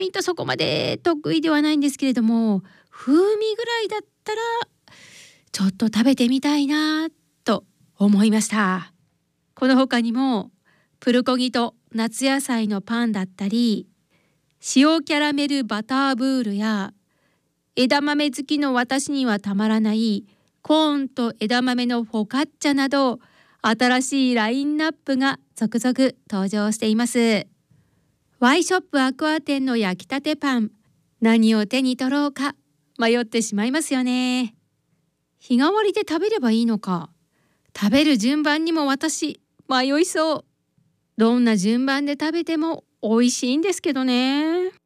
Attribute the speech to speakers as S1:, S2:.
S1: ミントそこまで得意ではないんですけれども、風味ぐらいだったらちょっと食べてみたいなと思いました。この他にもプルコギと夏野菜のパンだったり、塩キャラメルバターブールや、枝豆好きの私にはたまらないコーンと枝豆のフォカッチャなど、新しいラインナップが続々登場しています。ワイショップアクア店の焼きたてパン、何を手に取ろうか迷ってしまいますよね。日替わりで食べればいいのか、食べる順番にも私迷いそう。どんな順番で食べても美味しいんですけどね。